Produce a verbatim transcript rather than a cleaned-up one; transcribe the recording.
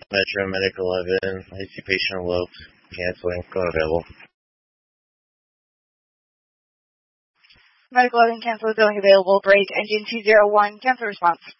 Metro Medic eleven, I see patient eloped. Canceling. Go available. Medical eleven cancel, going available. Break engine two zero one, cancel response.